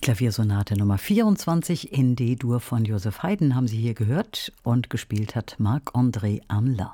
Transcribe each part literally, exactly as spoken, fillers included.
Klaviersonate Nummer vierundzwanzig in D-Dur von Joseph Haydn haben Sie hier gehört und gespielt hat Marc-André Hamelin.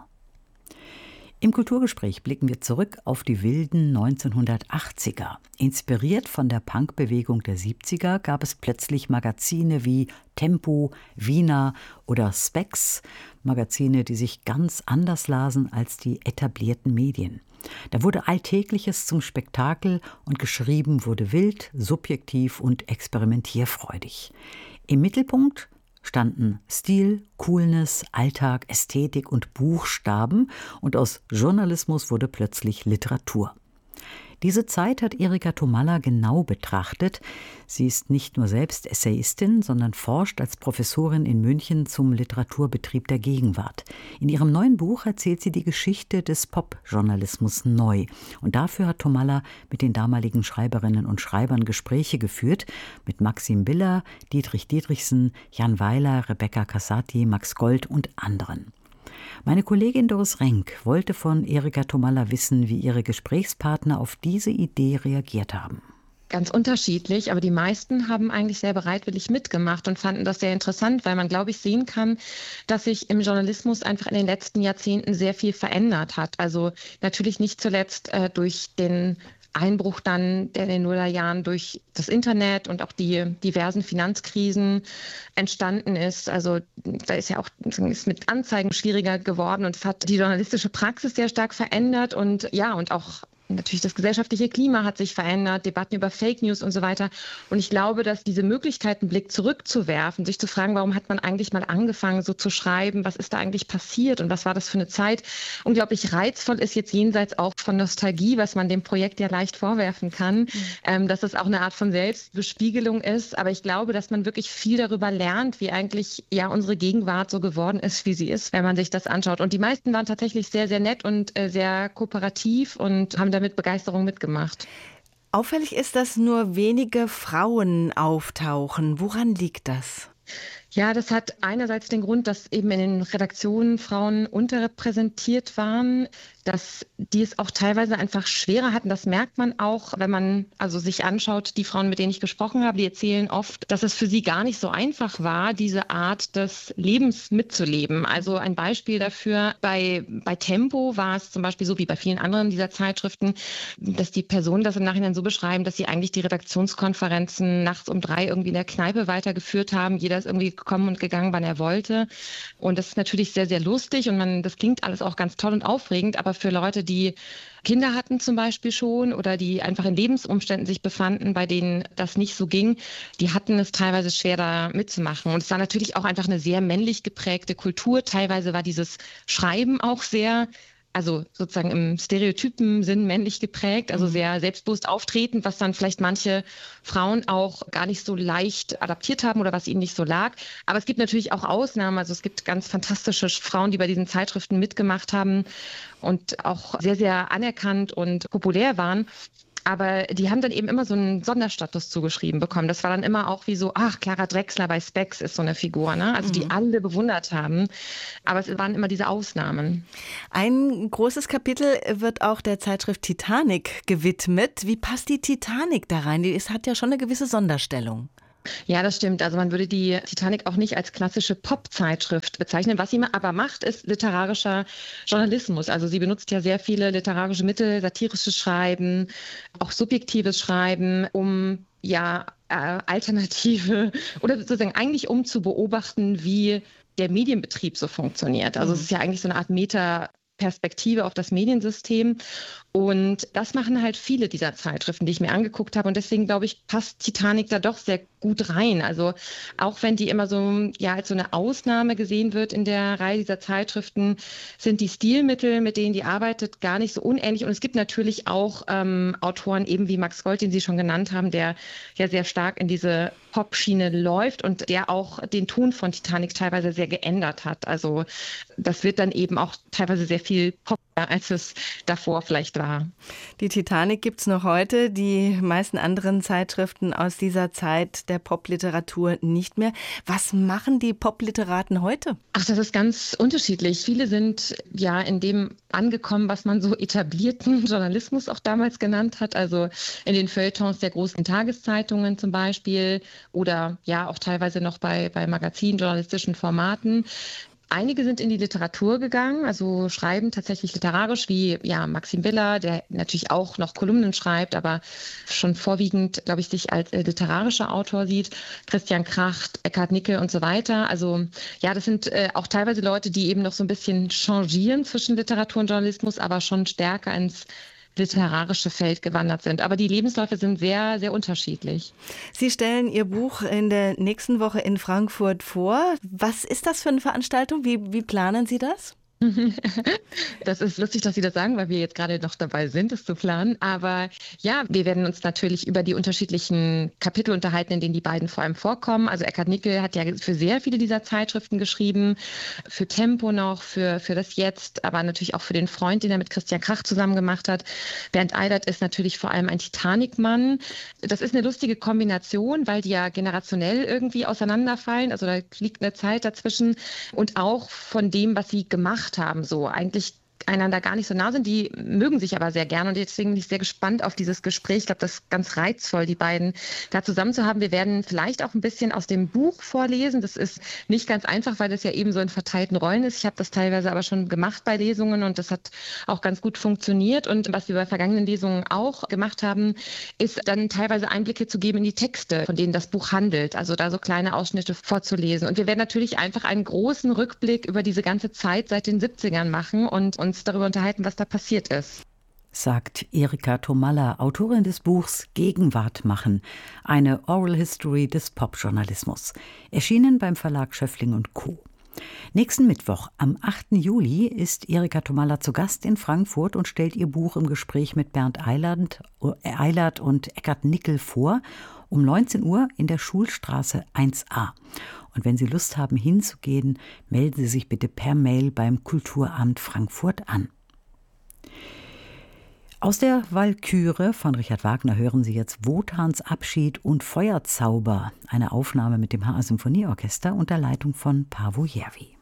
Im Kulturgespräch blicken wir zurück auf die wilden neunzehnhundertachtziger. Inspiriert von der Punkbewegung der siebziger gab es plötzlich Magazine wie Tempo, Wiener oder Spex, Magazine, die sich ganz anders lasen als die etablierten Medien. Da wurde Alltägliches zum Spektakel und geschrieben wurde wild, subjektiv und experimentierfreudig. Im Mittelpunkt standen Stil, Coolness, Alltag, Ästhetik und Buchstaben und aus Journalismus wurde plötzlich Literatur. Diese Zeit hat Erika Tomalla genau betrachtet. Sie ist nicht nur selbst Essayistin, sondern forscht als Professorin in München zum Literaturbetrieb der Gegenwart. In ihrem neuen Buch erzählt sie die Geschichte des Popjournalismus neu. Und dafür hat Tomalla mit den damaligen Schreiberinnen und Schreibern Gespräche geführt, mit Maxim Biller, Dietrich Dietrichsen, Jan Weiler, Rebecca Casati, Max Gold und anderen. Meine Kollegin Doris Renk wollte von Erika Tomalla wissen, wie ihre Gesprächspartner auf diese Idee reagiert haben. Ganz unterschiedlich, aber die meisten haben eigentlich sehr bereitwillig mitgemacht und fanden das sehr interessant, weil man, glaube ich, sehen kann, dass sich im Journalismus einfach in den letzten Jahrzehnten sehr viel verändert hat. Also natürlich nicht zuletzt äh, durch den Einbruch dann, der in den Nullerjahren durch das Internet und auch die diversen Finanzkrisen entstanden ist. Also da ist ja auch ist mit Anzeigen schwieriger geworden und es hat die journalistische Praxis sehr stark verändert und ja, und auch natürlich das gesellschaftliche Klima hat sich verändert, Debatten über Fake News und so weiter. Und ich glaube, dass diese Möglichkeit, einen Blick zurückzuwerfen, sich zu fragen, warum hat man eigentlich mal angefangen, so zu schreiben, was ist da eigentlich passiert und was war das für eine Zeit, unglaublich reizvoll ist, jetzt jenseits auch von Nostalgie, was man dem Projekt ja leicht vorwerfen kann, mhm. ähm, dass es auch eine Art von Selbstbespiegelung ist. Aber ich glaube, dass man wirklich viel darüber lernt, wie eigentlich ja unsere Gegenwart so geworden ist, wie sie ist, wenn man sich das anschaut. Und die meisten waren tatsächlich sehr, sehr nett und äh, sehr kooperativ und haben da mit Begeisterung mitgemacht. Auffällig ist, dass nur wenige Frauen auftauchen. Woran liegt das? Ja, das hat einerseits den Grund, dass eben in den Redaktionen Frauen unterrepräsentiert waren, dass die es auch teilweise einfach schwerer hatten. Das merkt man auch, wenn man also sich anschaut, die Frauen, mit denen ich gesprochen habe, die erzählen oft, dass es für sie gar nicht so einfach war, diese Art des Lebens mitzuleben. Also ein Beispiel dafür, bei, bei Tempo war es zum Beispiel so wie bei vielen anderen dieser Zeitschriften, dass die Personen das im Nachhinein so beschreiben, dass sie eigentlich die Redaktionskonferenzen nachts um drei irgendwie in der Kneipe weitergeführt haben. Jeder ist irgendwie gekommen und gegangen, wann er wollte. Und das ist natürlich sehr, sehr lustig und man, das klingt alles auch ganz toll und aufregend, aber für Leute, die Kinder hatten zum Beispiel schon oder die einfach in Lebensumständen sich befanden, bei denen das nicht so ging, die hatten es teilweise schwer, da mitzumachen. Und es war natürlich auch einfach eine sehr männlich geprägte Kultur. Teilweise war dieses Schreiben auch sehr, also sozusagen im stereotypen Sinn männlich geprägt, also sehr selbstbewusst auftretend, was dann vielleicht manche Frauen auch gar nicht so leicht adaptiert haben oder was ihnen nicht so lag. Aber es gibt natürlich auch Ausnahmen. Also es gibt ganz fantastische Frauen, die bei diesen Zeitschriften mitgemacht haben und auch sehr, sehr anerkannt und populär waren. Aber die haben dann eben immer so einen Sonderstatus zugeschrieben bekommen. Das war dann immer auch wie so, ach, Clara Drechsler bei Spex ist so eine Figur, ne? Also die mhm. alle bewundert haben. Aber es waren immer diese Ausnahmen. Ein großes Kapitel wird auch der Zeitschrift Titanic gewidmet. Wie passt die Titanic da rein? Es hat ja schon eine gewisse Sonderstellung. Ja, das stimmt. Also man würde die Titanic auch nicht als klassische Pop-Zeitschrift bezeichnen. Was sie aber macht, ist literarischer Journalismus. Also sie benutzt ja sehr viele literarische Mittel, satirisches Schreiben, auch subjektives Schreiben, um ja äh, Alternative oder sozusagen eigentlich um zu beobachten, wie der Medienbetrieb so funktioniert. Also mhm. es ist ja eigentlich so eine Art Meta- Perspektive auf das Mediensystem. Und das machen halt viele dieser Zeitschriften, die ich mir angeguckt habe. Und deswegen, glaube ich, passt Titanic da doch sehr gut rein. Also auch wenn die immer so ja als so eine Ausnahme gesehen wird in der Reihe dieser Zeitschriften, sind die Stilmittel, mit denen die arbeitet, gar nicht so unähnlich. Und es gibt natürlich auch ähm, Autoren eben wie Max Gold, den Sie schon genannt haben, der ja sehr stark in diese Pop-Schiene läuft und der auch den Ton von Titanic teilweise sehr geändert hat. Also das wird dann eben auch teilweise sehr viel Pop als es davor vielleicht war. Die Titanic gibt es noch heute, die meisten anderen Zeitschriften aus dieser Zeit der Popliteratur nicht mehr. Was machen die Popliteraten heute? Ach, das ist ganz unterschiedlich. Viele sind ja in dem angekommen, was man so etablierten Journalismus auch damals genannt hat, also in den Feuilletons der großen Tageszeitungen zum Beispiel oder ja auch teilweise noch bei, bei Magazinen, journalistischen Formaten. Einige sind in die Literatur gegangen, also schreiben tatsächlich literarisch, wie ja Maxim Willer, der natürlich auch noch Kolumnen schreibt, aber schon vorwiegend, glaube ich, sich als äh, literarischer Autor sieht. Christian Kracht, Eckhard Nickel und so weiter. Also ja, das sind äh, auch teilweise Leute, die eben noch so ein bisschen changieren zwischen Literatur und Journalismus, aber schon stärker ins literarische Feld gewandert sind. Aber die Lebensläufe sind sehr, sehr unterschiedlich. Sie stellen Ihr Buch in der nächsten Woche in Frankfurt vor. Was ist das für eine Veranstaltung? Wie, wie planen Sie das? Das ist lustig, dass Sie das sagen, weil wir jetzt gerade noch dabei sind, es zu planen. Aber ja, wir werden uns natürlich über die unterschiedlichen Kapitel unterhalten, in denen die beiden vor allem vorkommen. Also Eckhard Nickel hat ja für sehr viele dieser Zeitschriften geschrieben, für Tempo noch, für, für das Jetzt, aber natürlich auch für den Freund, den er mit Christian Krach zusammen gemacht hat. Bernd Eilert ist natürlich vor allem ein Titanic-Mann. Das ist eine lustige Kombination, weil die ja generationell irgendwie auseinanderfallen. Also da liegt eine Zeit dazwischen und auch von dem, was sie gemacht haben, so eigentlich einander gar nicht so nah sind, die mögen sich aber sehr gern und deswegen bin ich sehr gespannt auf dieses Gespräch. Ich glaube, das ist ganz reizvoll, die beiden da zusammen zu haben. Wir werden vielleicht auch ein bisschen aus dem Buch vorlesen. Das ist nicht ganz einfach, weil das ja eben so in verteilten Rollen ist. Ich habe das teilweise aber schon gemacht bei Lesungen und das hat auch ganz gut funktioniert. Und was wir bei vergangenen Lesungen auch gemacht haben, ist dann teilweise Einblicke zu geben in die Texte, von denen das Buch handelt. Also da so kleine Ausschnitte vorzulesen. Und wir werden natürlich einfach einen großen Rückblick über diese ganze Zeit seit den siebzigern machen und uns darüber unterhalten, was da passiert ist. Sagt Erika Tomalla, Autorin des Buchs Gegenwart machen, eine Oral History des Popjournalismus. Erschienen beim Verlag Schöffling und Co. Nächsten Mittwoch, am achten Juli, ist Erika Tomalla zu Gast in Frankfurt und stellt ihr Buch im Gespräch mit Bernd Eilert, Eilert und Eckhard Nickel vor, um neunzehn Uhr in der Schulstraße eins a. Und wenn Sie Lust haben, hinzugehen, melden Sie sich bitte per Mail beim Kulturamt Frankfurt an. Aus der Walküre von Richard Wagner hören Sie jetzt Wotans Abschied und Feuerzauber, eine Aufnahme mit dem H A Symphonieorchester unter Leitung von Paavo Järvi.